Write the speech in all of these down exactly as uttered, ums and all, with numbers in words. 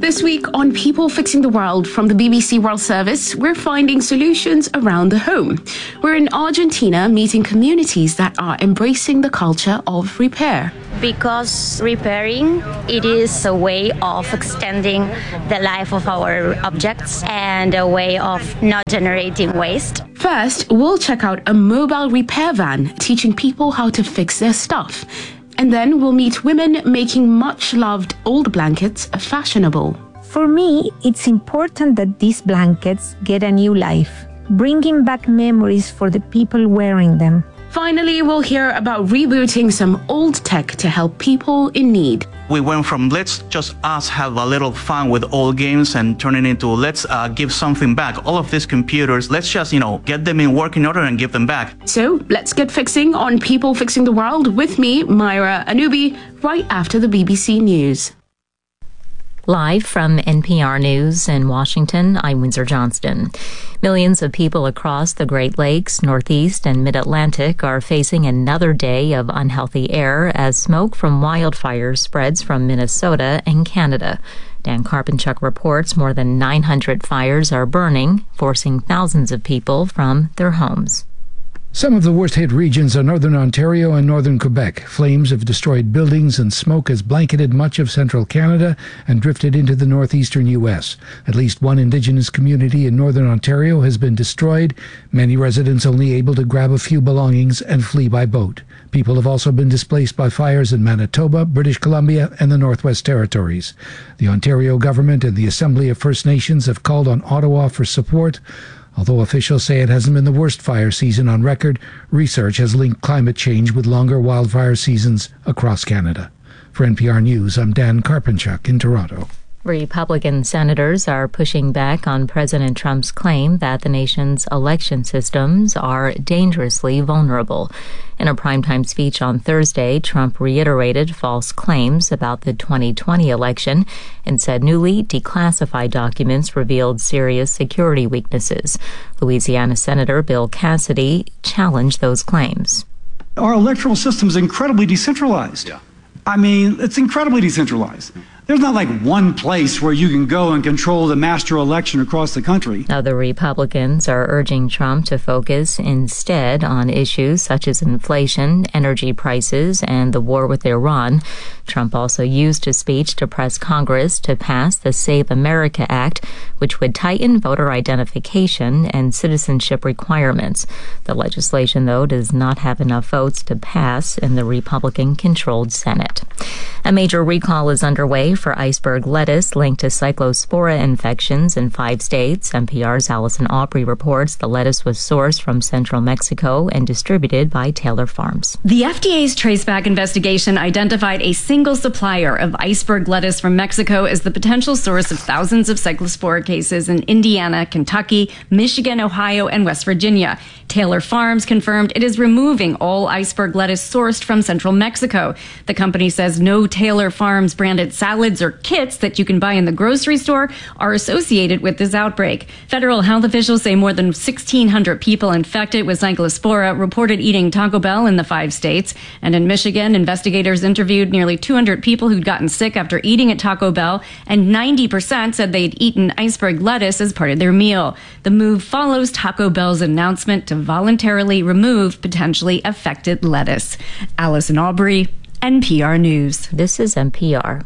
This week on People Fixing the World from the B B C World Service, we're finding solutions around the home. We're in Argentina meeting communities that are embracing the culture of repair. Because repairing, it is a way of extending the life of our objects and a way of not generating waste. First, we'll check out a mobile repair van teaching people how to fix their stuff. And then we'll meet women making much-loved old blankets fashionable. For me, it's important that these blankets get a new life, bringing back memories for the people wearing them. Finally, we'll hear about rebooting some old tech to help people in need. We went from let's just us have a little fun with old games and turn it into let's uh, give something back. All of these computers, let's just, you know, get them in working order and give them back. So let's get fixing on People Fixing the World with me, Myra Anubi, right after the B B C News. Live from N P R News in Washington, I'm Windsor Johnston. Millions of people across the Great Lakes, Northeast, and Mid-Atlantic are facing another day of unhealthy air as smoke from wildfires spreads from Minnesota and Canada. Dan Karpenchuk reports more than nine hundred fires are burning, forcing thousands of people from their homes. Some of the worst-hit regions are northern Ontario and northern Quebec. Flames have destroyed buildings and smoke has blanketed much of central Canada and drifted into the northeastern U S. At least one Indigenous community in northern Ontario has been destroyed, many residents only able to grab a few belongings and flee by boat. People have also been displaced by fires in Manitoba, British Columbia, and the Northwest Territories. The Ontario government and the Assembly of First Nations have called on Ottawa for support. Although officials say it hasn't been the worst fire season on record, research has linked climate change with longer wildfire seasons across Canada. For N P R News, I'm Dan Karpenchuk in Toronto. Republican senators are pushing back on President Trump's claim that the nation's election systems are dangerously vulnerable. In a primetime speech on Thursday, Trump reiterated false claims about the twenty twenty election and said newly declassified documents revealed serious security weaknesses. Louisiana Senator Bill Cassidy challenged those claims. Our electoral system is incredibly decentralized. Yeah. I mean, it's incredibly decentralized. There's not like one place where you can go and control the master election across the country. Other Republicans are urging Trump to focus instead on issues such as inflation, energy prices, and the war with Iran. Trump also used his speech to press Congress to pass the Save America Act, which would tighten voter identification and citizenship requirements. The legislation, though, does not have enough votes to pass in the Republican-controlled Senate. A major recall is underway for iceberg lettuce linked to cyclospora infections in five states. N P R's Allison Aubrey reports the lettuce was sourced from central Mexico and distributed by Taylor Farms. The F D A's traceback investigation identified a single supplier of iceberg lettuce from Mexico as the potential source of thousands of cyclospora cases in Indiana, Kentucky, Michigan, Ohio, and West Virginia. Taylor Farms confirmed it is removing all iceberg lettuce sourced from central Mexico. The company says no Taylor Farms branded salads or kits that you can buy in the grocery store are associated with this outbreak. Federal health officials say more than sixteen hundred people infected with cyclospora reported eating Taco Bell in the five states. And in Michigan, investigators interviewed nearly two hundred people who'd gotten sick after eating at Taco Bell, and ninety percent said they'd eaten iceberg lettuce as part of their meal. The move follows Taco Bell's announcement to voluntarily remove potentially affected lettuce. Allison Aubrey, N P R News. This is N P R.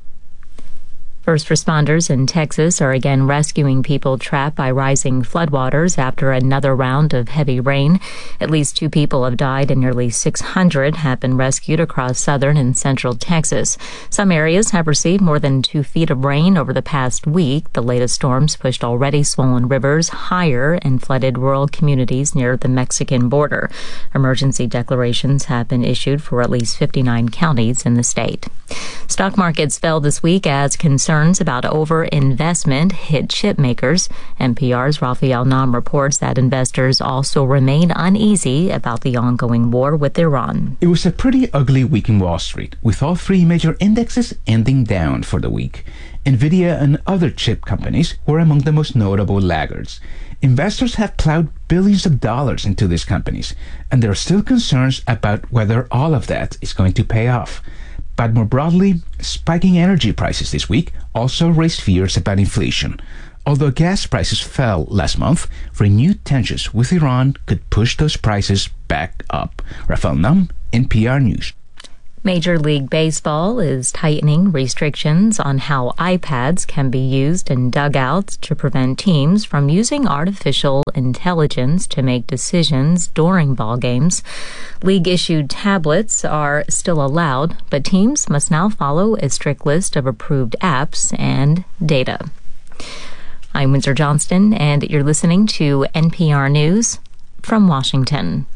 First responders in Texas are again rescuing people trapped by rising floodwaters after another round of heavy rain. At least two people have died and nearly six hundred have been rescued across southern and central Texas. Some areas have received more than two feet of rain over the past week. The latest storms pushed already swollen rivers higher and flooded rural communities near the Mexican border. Emergency declarations have been issued for at least fifty-nine counties in the state. Stock markets fell this week as concerns about over-investment hit chip makers. N P R's Raphael Nam reports that investors also remain uneasy about the ongoing war with Iran. It was a pretty ugly week in Wall Street, with all three major indexes ending down for the week. Nvidia and other chip companies were among the most notable laggards. Investors have plowed billions of dollars into these companies, and there are still concerns about whether all of that is going to pay off. But more broadly, spiking energy prices this week also raised fears about inflation. Although gas prices fell last month, renewed tensions with Iran could push those prices back up. Rafael Nam, N P R News. Major League Baseball is tightening restrictions on how iPads can be used in dugouts to prevent teams from using artificial intelligence to make decisions during ball games. League-issued tablets are still allowed, but teams must now follow a strict list of approved apps and data. I'm Windsor Johnston, and you're listening to N P R News from Washington.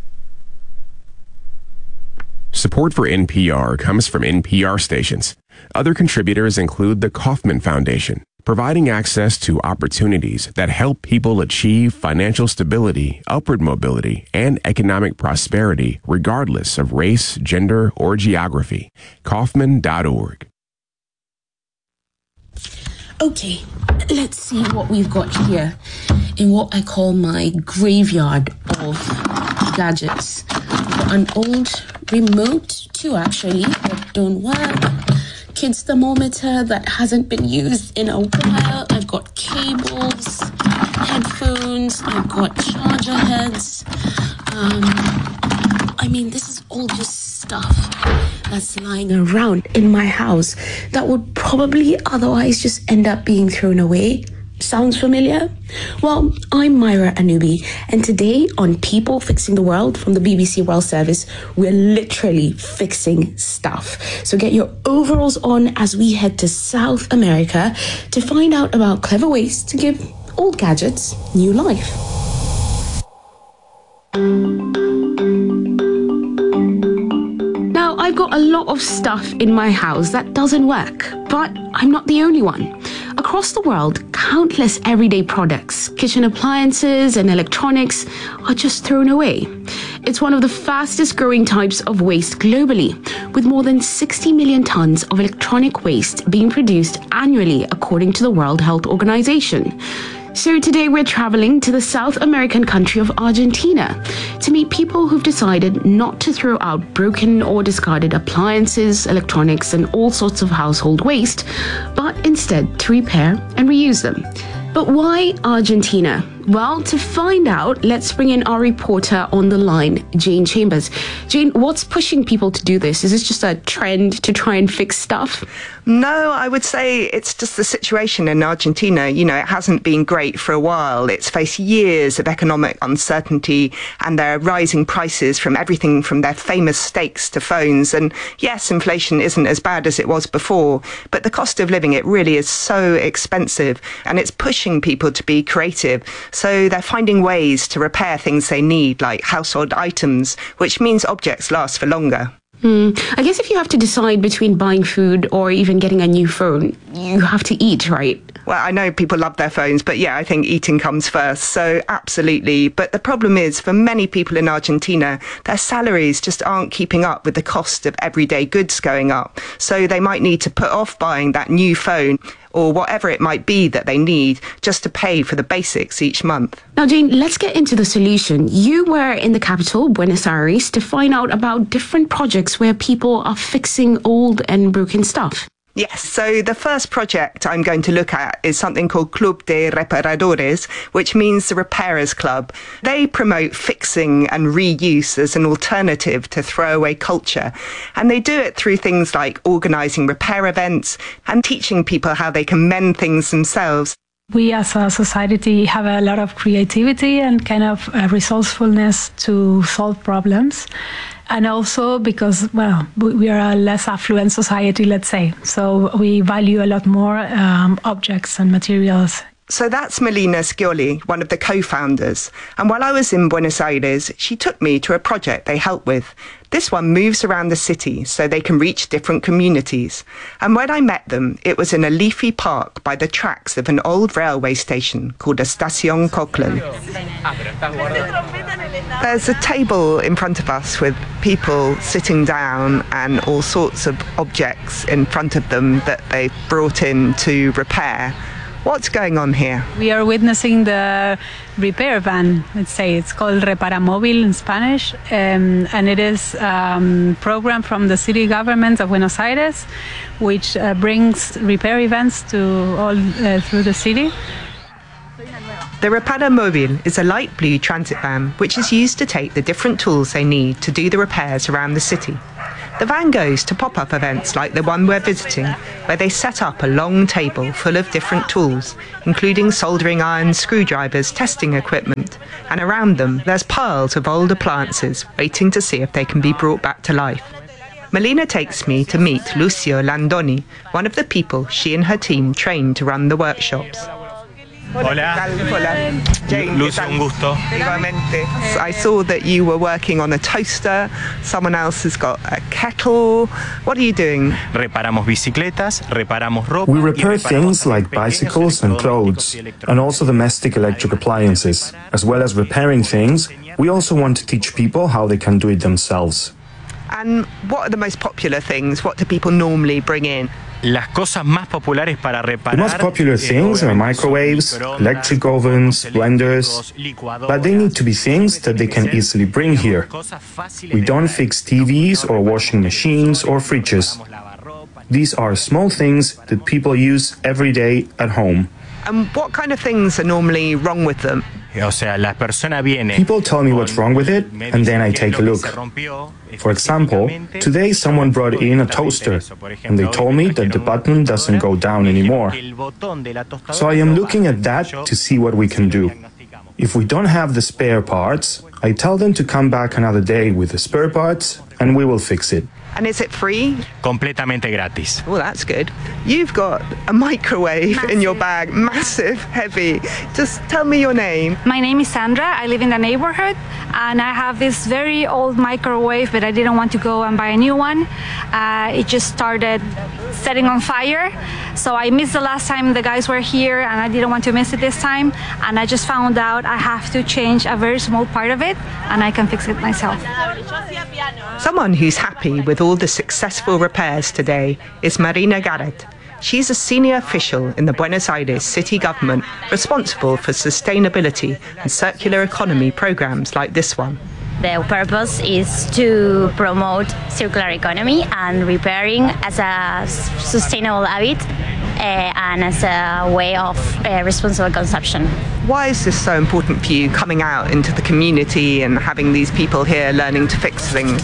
Support for N P R comes from N P R stations. Other contributors include the Kauffman Foundation, providing access to opportunities that help people achieve financial stability, upward mobility, and economic prosperity regardless of race, gender, or geography. Kauffman dot org. Okay, let's see what we've got here in what I call my graveyard of gadgets. I've got an old remote too, actually, that don't work. Kids thermometer that hasn't been used in a while. I've got cables, headphones, I've got charger heads. Um, I mean, this is all just stuff that's lying around in my house that would probably otherwise just end up being thrown away. Sounds familiar? Well, I'm Myra Anubi, and today on People Fixing the World from the B B C World Service, we're literally fixing stuff. So get your overalls on as we head to South America to find out about clever ways to give old gadgets new life. Now, I've got a lot of stuff in my house that doesn't work, but I'm not the only one. Across the world, countless everyday products, kitchen appliances and electronics are just thrown away. It's one of the fastest growing types of waste globally, with more than sixty million tons of electronic waste being produced annually, according to the World Health Organization. So today we're traveling to the South American country of Argentina to meet people who've decided not to throw out broken or discarded appliances, electronics, and all sorts of household waste, but instead to repair and reuse them. But why Argentina? Well, to find out, let's bring in our reporter on the line, Jane Chambers. Jane, what's pushing people to do this? Is this just a trend to try and fix stuff? No, I would say it's just the situation in Argentina. You know, it hasn't been great for a while. It's faced years of economic uncertainty, and there are rising prices from everything from their famous steaks to phones. And yes, inflation isn't as bad as it was before, but the cost of living, it really is so expensive, and it's pushing people to be creative. So they're finding ways to repair things they need, like household items, which means objects last for longer. Hmm. I guess if you have to decide between buying food or even getting a new phone, you have to eat, right? Well, I know people love their phones, but yeah, I think eating comes first. So absolutely. But the problem is, for many people in Argentina, their salaries just aren't keeping up with the cost of everyday goods going up. So they might need to put off buying that new phone or whatever it might be that they need just to pay for the basics each month. Now, Jane, let's get into the solution. You were in the capital, Buenos Aires, to find out about different projects where people are fixing old and broken stuff. Yes, so the first project I'm going to look at is something called Club de Reparadores, which means the Repairers Club. They promote fixing and reuse as an alternative to throwaway culture. And they do it through things like organising repair events and teaching people how they can mend things themselves. We as a society have a lot of creativity and kind of uh, resourcefulness to solve problems. And also because, well, we are a less affluent society, let's say. So we value a lot more um, objects and materials. So that's Melina Scioli, one of the co-founders. And while I was in Buenos Aires, she took me to a project they help with. This one moves around the city so they can reach different communities. And when I met them, it was in a leafy park by the tracks of an old railway station called Estación Coclén. There's a table in front of us with people sitting down and all sorts of objects in front of them that they've brought in to repair. What's going on here? We are witnessing the repair van, let's say. It's called Reparamóvil in Spanish, um, and it is a um, program from the city government of Buenos Aires, which uh, brings repair events to all uh, through the city. The Reparamóvil is a light blue transit van which is used to take the different tools they need to do the repairs around the city. The van goes to pop-up events like the one we're visiting, where they set up a long table full of different tools, including soldering irons, screwdrivers, testing equipment, and around them there's piles of old appliances waiting to see if they can be brought back to life. Melina takes me to meet Lucio Landoni, one of the people she and her team trained to run the workshops. Hola. Hola. Jane, Lucio, un gusto. Igualmente. I saw that you were working on a toaster. Someone else has got a kettle. What are you doing? Reparamos bicicletas, reparamos ropa. We repair things like bicycles and clothes, and also domestic electric appliances. As well as repairing things, we also want to teach people how they can do it themselves. And what are the most popular things? What do people normally bring in? Las cosas más populares para reparar. The most popular things are microwaves, electric ovens, blenders, but they need to be things that they can easily bring here. We don't fix T Vs or washing machines or fridges. These are small things that people use every day at home. And what kind of things are normally wrong with them? O sea, la persona viene. People tell me what's wrong with it, and then I take a look. For example, today someone brought in a toaster, and they told me that the button doesn't go down anymore. So I am looking at that to see what we can do. If we don't have the spare parts, I tell them to come back another day with the spare parts, and we will fix it. And is it free? Completamente gratis. Well, that's good. You've got a microwave massive. In your bag, massive, heavy. Just tell me your name. My name is Sandra. I live in the neighborhood, and I have this very old microwave, but I didn't want to go and buy a new one. Uh, it just started setting on fire. So I missed the last time the guys were here, and I didn't want to miss it this time. And I just found out I have to change a very small part of it, and I can fix it myself. Someone who's happy with all the successful repairs today is Marina Garret. She's a senior official in the Buenos Aires city government responsible for sustainability and circular economy programs like this one. The purpose is to promote circular economy and repairing as a sustainable habit uh, and as a way of uh, responsible consumption. Why is this so important for you, coming out into the community and having these people here learning to fix things?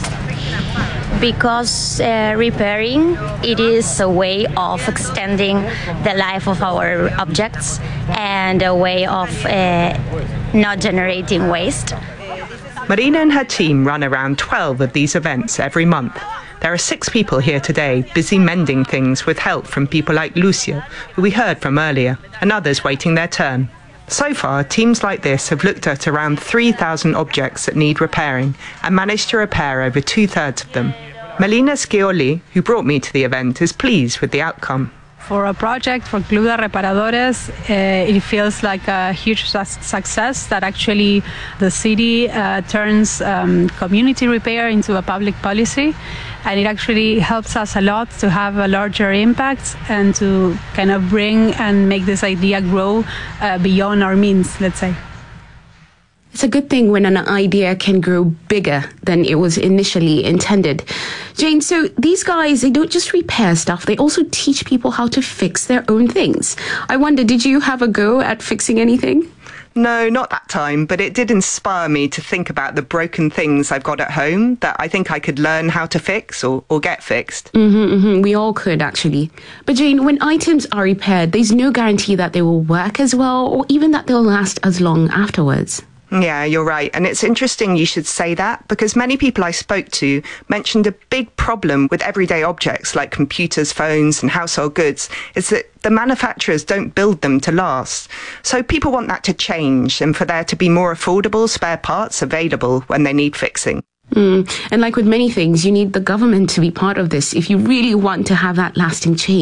Because uh, repairing, it is a way of extending the life of our objects and a way of uh, not generating waste. Marina and her team run around twelve of these events every month. There are six people here today busy mending things with help from people like Lucio, who we heard from earlier, and others waiting their turn. So far, teams like this have looked at around three thousand objects that need repairing and managed to repair over two-thirds of them. Melina Scioli, who brought me to the event, is pleased with the outcome. For a project for Club de Reparadores, uh, it feels like a huge su- success that actually the city uh, turns um, community repair into a public policy, and it actually helps us a lot to have a larger impact and to kind of bring and make this idea grow uh, beyond our means, let's say. It's a good thing when an idea can grow bigger than it was initially intended. Jane, so these guys, they don't just repair stuff, they also teach people how to fix their own things. I wonder, did you have a go at fixing anything? No, not that time, but it did inspire me to think about the broken things I've got at home that I think I could learn how to fix or, or get fixed. Mm-hmm, mm-hmm. We all could, actually. But Jane, when items are repaired, there's no guarantee that they will work as well or even that they'll last as long afterwards. Yeah, you're right. And it's interesting you should say that, because many people I spoke to mentioned a big problem with everyday objects like computers, phones and household goods is that the manufacturers don't build them to last. So people want that to change and for there to be more affordable spare parts available when they need fixing. Mm. And like with many things, you need the government to be part of this if you really want to have that lasting change.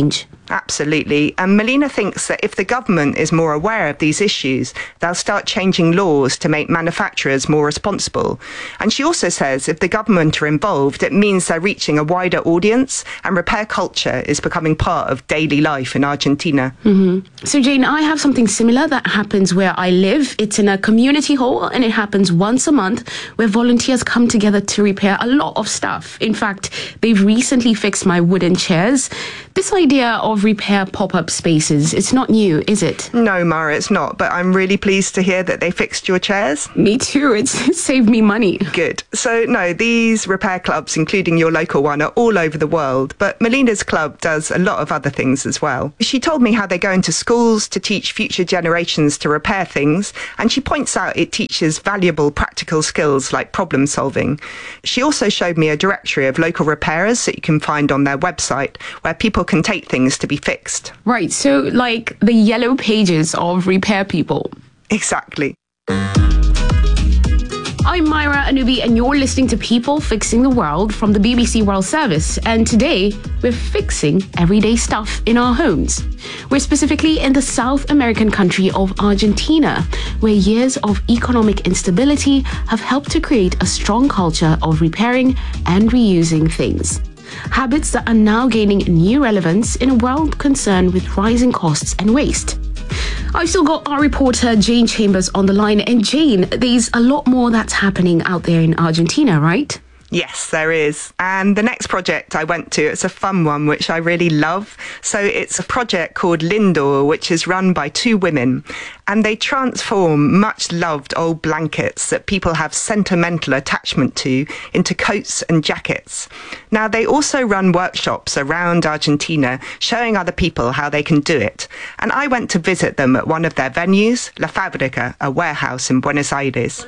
Absolutely. And Melina thinks that if the government is more aware of these issues, they'll start changing laws to make manufacturers more responsible. And she also says if the government are involved, it means they're reaching a wider audience and repair culture is becoming part of daily life in Argentina. Mm-hmm. So, Jane, I have something similar that happens where I live. It's in a community hall and it happens once a month where volunteers come together to repair a lot of stuff. In fact, they've recently fixed my wooden chairs. This idea of repair pop-up spaces, it's not new, is it? No, Mara, it's not. But I'm really pleased to hear that they fixed your chairs. Me too. It's, it saved me money. Good. So, no, these repair clubs, including your local one, are all over the world. But Melina's club does a lot of other things as well. She told me how they go into schools to teach future generations to repair things. And she points out it teaches valuable practical skills like problem solving. She also showed me a directory of local repairers that you can find on their website where people can take things to be fixed. Right, so like the yellow pages of repair people. Exactly. I'm Myra Anubi and you're listening to People Fixing the World from the B B C World Service. And today we're fixing everyday stuff in our homes. We're specifically in the South American country of Argentina, where years of economic instability have helped to create a strong culture of repairing and reusing things. Habits that are now gaining new relevance in a world concerned with rising costs and waste. I've still got our reporter Jane Chambers on the line. And Jane, there's a lot more that's happening out there in Argentina, right? Yes, there is. And the next project I went to, it's a fun one, which I really love. So it's a project called Lindor, which is run by two women. And they transform much loved old blankets that people have sentimental attachment to into coats and jackets. Now, they also run workshops around Argentina showing other people how they can do it. And I went to visit them at one of their venues, La Fábrica, a warehouse in Buenos Aires.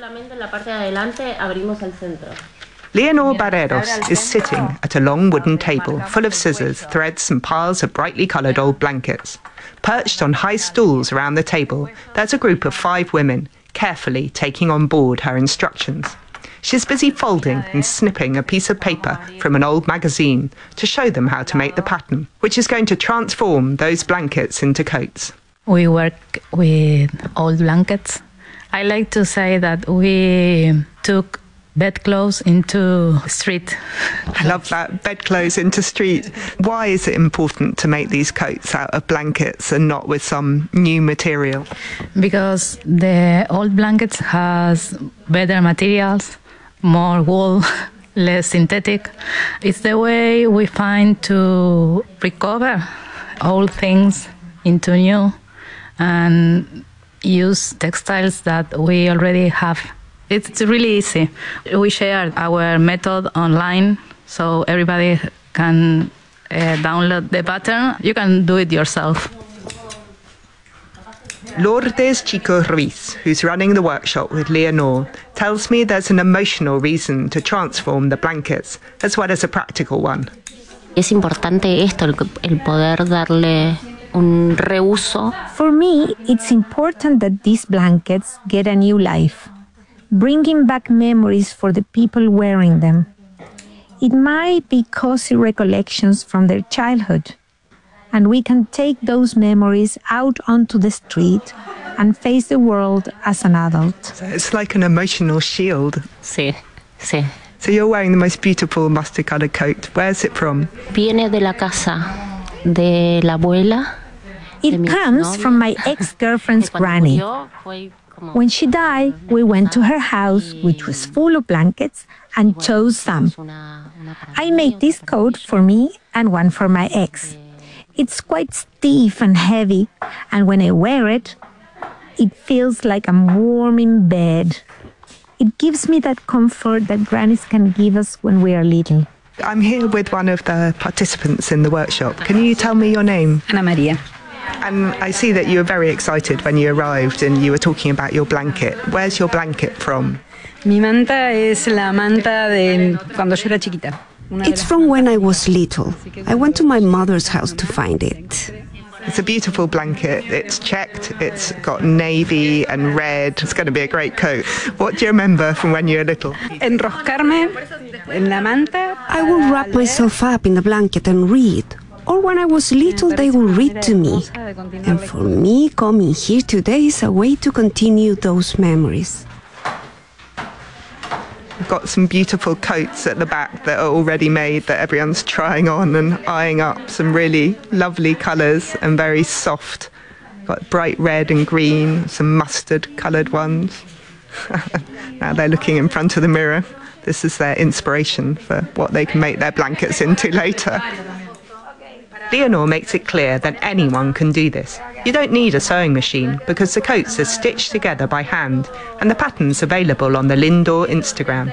Leonor Barreros is sitting at a long wooden table full of scissors, threads and piles of brightly coloured old blankets. Perched on high stools around the table, there's a group of five women, carefully taking on board her instructions. She's busy folding and snipping a piece of paper from an old magazine to show them how to make the pattern, which is going to transform those blankets into coats. We work with old blankets. I like to say that we took bedclothes into street. I love that, bedclothes into street. Why is it important to make these coats out of blankets and not with some new material? Because the old blankets has better materials, more wool, less synthetic. It's the way we find to recover old things into new and use textiles that we already have. It's really easy. We share our method online so everybody can uh, download the pattern. You can do it yourself. Lourdes Chico Ruiz, who's running the workshop with Leonor, tells me there's an emotional reason to transform the blankets, as well as a practical one. Es importante esto, el poder darle un reuso. For me, it's important that these blankets get a new life, bringing back memories for the people wearing them. It might be cozy recollections from their childhood, and we can take those memories out onto the street and face the world as an adult. So it's like an emotional shield. Sí, sí. So you're wearing the most beautiful mustard-colored coat. Where's it from? Viene de la casa de la abuela. It comes from my ex-girlfriend's granny. When she died, we went to her house, which was full of blankets, and chose some. I made this coat for me and one for my ex. It's quite stiff and heavy, and when I wear it, it feels like I'm warm in bed. It gives me that comfort that grannies can give us when we are little. I'm here with one of the participants in the workshop. Can you tell me your name? Ana Maria. And I see that you were very excited when you arrived and you were talking about your blanket. Where's your blanket from? Mi manta es la manta de cuando yo era chiquita. It's from when I was little. I went to my mother's house to find it. It's a beautiful blanket. It's checked. It's got navy and red. It's going to be a great coat. What do you remember from when you were little? Enroscarme en la manta. I will wrap myself up in the blanket and read. Or when I was little, they would read to me. And for me, coming here today is a way to continue those memories. We've got some beautiful coats at the back that are already made that everyone's trying on and eyeing up. Some really lovely colours and very soft. Got bright red and green, some mustard coloured ones. Now they're looking in front of the mirror. This is their inspiration for what they can make their blankets into later. Leonor makes it clear that anyone can do this. You don't need a sewing machine because the coats are stitched together by hand and the pattern's available on the Lindor Instagram.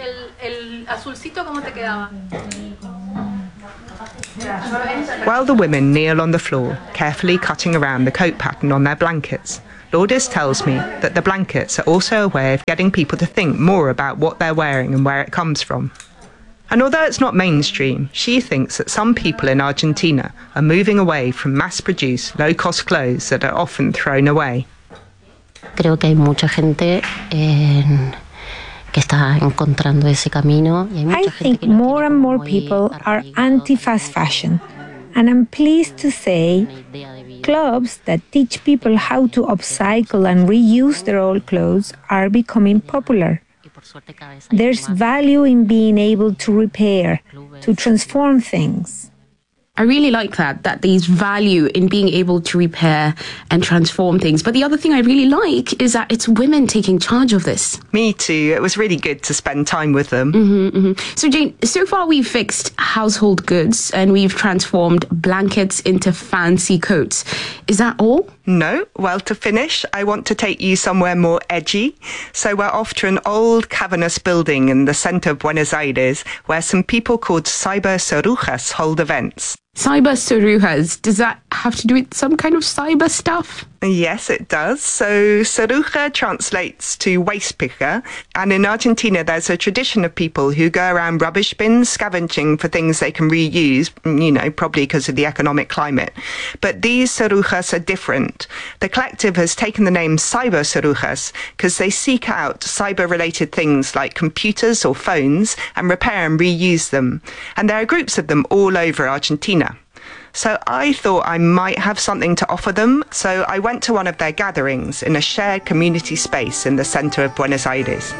While the women kneel on the floor, carefully cutting around the coat pattern on their blankets, Lourdes tells me that the blankets are also a way of getting people to think more about what they're wearing and where it comes from. And although it's not mainstream, she thinks that some people in Argentina are moving away from mass-produced, low-cost clothes that are often thrown away. Creo que hay mucha gente en, que está encontrando ese camino. Y hay mucha I think more and more people are anti-fast fashion. And I'm pleased to say clubs that teach people how to upcycle and reuse their old clothes are becoming popular. There's value in being able to repair, to transform things. I really like that, that there's value in being able to repair and transform things. But the other thing I really like is that it's women taking charge of this. Me too. It was really good to spend time with them. Mm-hmm, mm-hmm. So Jane, so far we've fixed household goods and we've transformed blankets into fancy coats. Is that all? No. Well, to finish, I want to take you somewhere more edgy. So we're off to an old cavernous building in the center of Buenos Aires where some people called cyber sorujas hold events. Cyber sorujas, does that have to do with some kind of cyber stuff? Yes, it does. So soruja translates to waste picker. And in Argentina, there's a tradition of people who go around rubbish bins scavenging for things they can reuse, you know, probably because of the economic climate. But these sorujas are different. The collective has taken the name cyber sorujas because they seek out cyber-related things like computers or phones and repair and reuse them. And there are groups of them all over Argentina. So I thought I might have something to offer them, so I went to one of their gatherings in a shared community space in the center of Buenos Aires.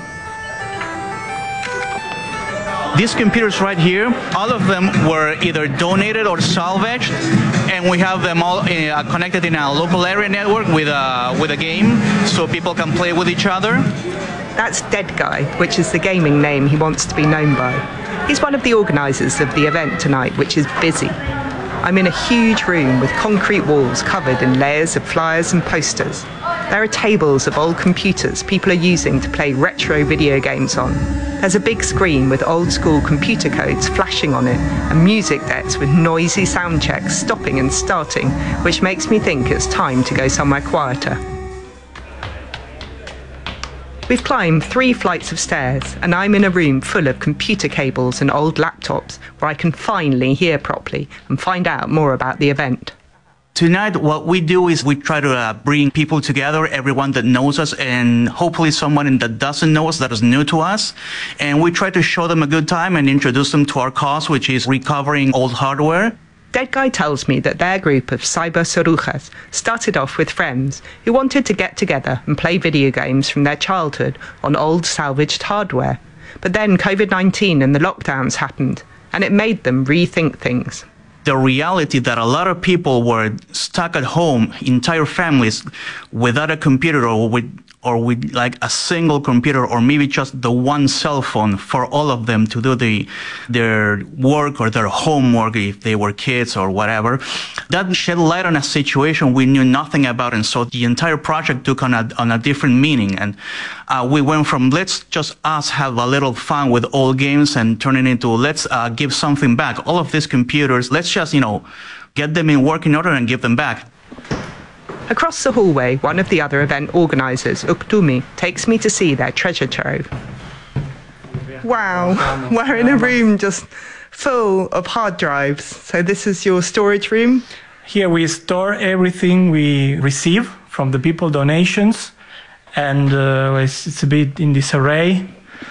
These computers right here, all of them were either donated or salvaged, and we have them all uh, connected in a local area network with a, with a game, so people can play with each other. That's Dead Guy, which is the gaming name he wants to be known by. He's one of the organisers of the event tonight, which is busy. I'm in a huge room with concrete walls covered in layers of flyers and posters. There are tables of old computers people are using to play retro video games on. There's a big screen with old school computer codes flashing on it and music decks with noisy sound checks stopping and starting, which makes me think it's time to go somewhere quieter. We've climbed three flights of stairs and I'm in a room full of computer cables and old laptops where I can finally hear properly and find out more about the event. Tonight, what we do is we try to uh, bring people together, everyone that knows us, and hopefully someone that doesn't know us, that is new to us. And we try to show them a good time and introduce them to our cause, which is recovering old hardware. Dead Guy tells me that their group of cyber sorujas started off with friends who wanted to get together and play video games from their childhood on old salvaged hardware. But then COVID nineteen and the lockdowns happened, and it made them rethink things. The reality that a lot of people were stuck at home, entire families, without a computer or with or with like a single computer or maybe just the one cell phone for all of them to do the their work or their homework if they were kids or whatever. That shed light on a situation we knew nothing about, and so the entire project took on a, on a different meaning. And uh, we went from let's just us have a little fun with old games and turn it into let's uh, give something back. All of these computers, let's just, you know, get them in working order and give them back. Across the hallway, one of the other event organisers, Uktumi, takes me to see their treasure trove. Wow, we're in a room just full of hard drives. So this is your storage room? Here we store everything we receive from the people, donations, and uh, it's, it's a bit in disarray.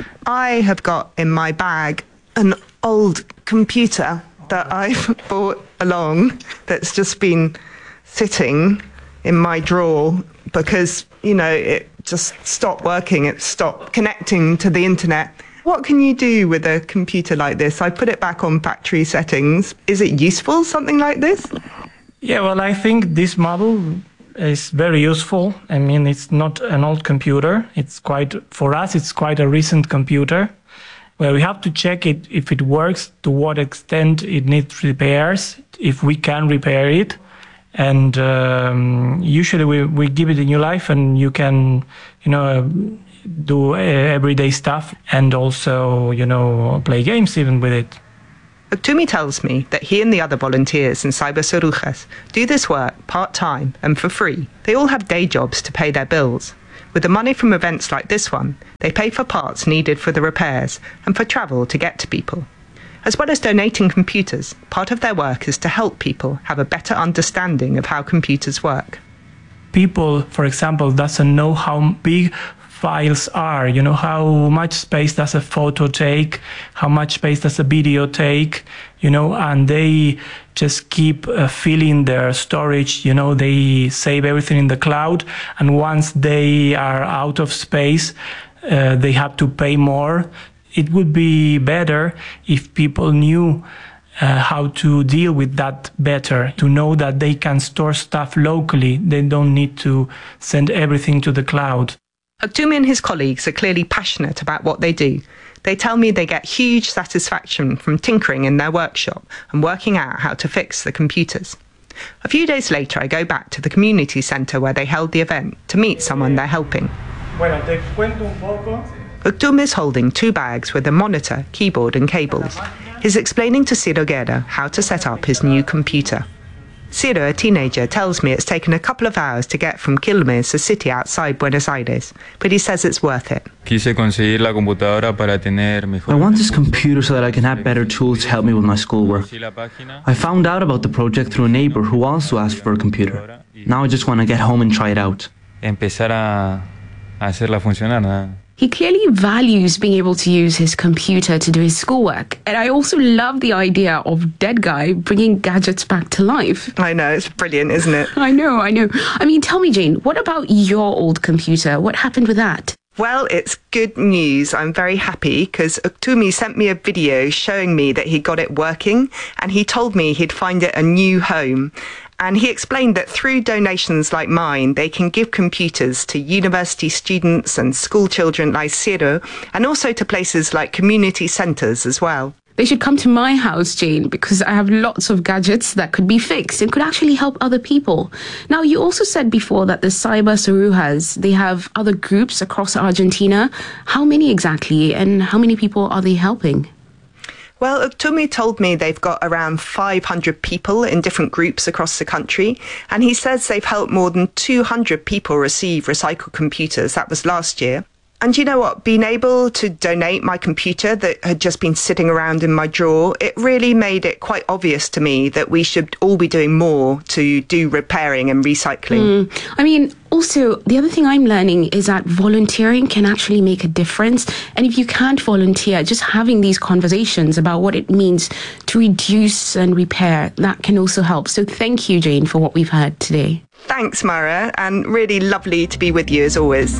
I have got in my bag an old computer that I've bought along that's just been sitting in my drawer because, you know, it just stopped working. It stopped connecting to the internet. What can you do with a computer like this? I put it back on factory settings. Is it useful, something like this? Yeah, well, I think this model is very useful. I mean, it's not an old computer. It's quite, for us, it's quite a recent computer. Well, we have to check it if it works, to what extent it needs repairs, if we can repair it. And um, usually we, we give it a new life, and you can, you know, do uh, everyday stuff and also, you know, play games even with it. Uktumi tells me that he and the other volunteers in Cyber Sorujas do this work part-time and for free. They all have day jobs to pay their bills. With the money from events like this one, they pay for parts needed for the repairs and for travel to get to people. As well as donating computers, part of their work is to help people have a better understanding of how computers work. People, for example, doesn't know how big files are, you know, how much space does a photo take, how much space does a video take, you know, and they just keep uh, filling their storage, you know, they save everything in the cloud, and once they are out of space, uh, they have to pay more. It would be better if people knew uh, how to deal with that better, to know that they can store stuff locally. They don't need to send everything to the cloud. Uktumi and his colleagues are clearly passionate about what they do. They tell me they get huge satisfaction from tinkering in their workshop and working out how to fix the computers. A few days later, I go back to the community centre where they held the event to meet someone they're helping. Bueno, te cuento un poco. Uktumi is holding two bags with a monitor, keyboard and cables. He's explaining to Ciro Guerra how to set up his new computer. Ciro, a teenager, tells me it's taken a couple of hours to get from Quilmes, a city outside Buenos Aires, but he says it's worth it. I want this computer so that I can have better tools to help me with my schoolwork. I found out about the project through a neighbor who also asked for a computer. Now I just want to get home and try it out. He clearly values being able to use his computer to do his schoolwork. And I also love the idea of Dead Guy bringing gadgets back to life. I know, it's brilliant, isn't it? I know, I know. I mean, tell me, Jane, what about your old computer? What happened with that? Well, it's good news. I'm very happy because Uktumi sent me a video showing me that he got it working, and he told me he'd find it a new home. And he explained that through donations like mine, they can give computers to university students and school children like Ciro, and also to places like community centres as well. They should come to my house, Jane, because I have lots of gadgets that could be fixed and could actually help other people. Now, you also said before that the Cyber Sorujas, they have other groups across Argentina. How many exactly, and how many people are they helping? Well, Uktumi told me they've got around five hundred people in different groups across the country, and he says they've helped more than two hundred people receive recycled computers. That was last year. And you know what? Being able to donate my computer that had just been sitting around in my drawer, it really made it quite obvious to me that we should all be doing more to do repairing and recycling. Mm. I mean, also, the other thing I'm learning is that volunteering can actually make a difference. And if you can't volunteer, just having these conversations about what it means to reduce and repair, that can also help. So thank you, Jane, for what we've heard today. Thanks, Mara, and really lovely to be with you as always.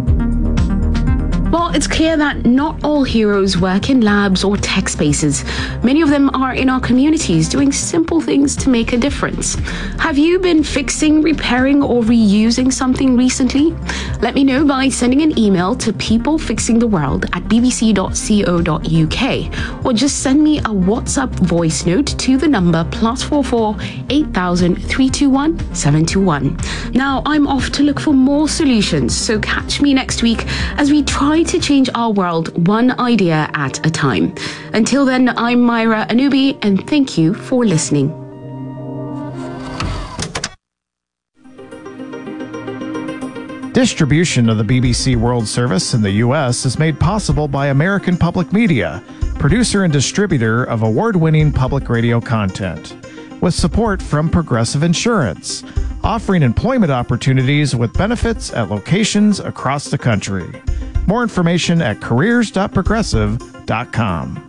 Well, it's clear that not all heroes work in labs or tech spaces. Many of them are in our communities doing simple things to make a difference. Have you been fixing, repairing, or reusing something recently? Let me know by sending an email to peoplefixingtheworld at b b c dot co dot u k, or just send me a WhatsApp voice note to the number plus four four eight thousand three two one seven two one. Now, I'm off to look for more solutions, so catch me next week as we try to change our world one idea at a time. Until then, I'm Myra Anubi, and thank you for listening. Distribution of the B B C World Service in the U S is made possible by American Public Media, producer and distributor of award-winning public radio content, with support from Progressive Insurance, offering employment opportunities with benefits at locations across the country. More information at careers dot progressive dot com.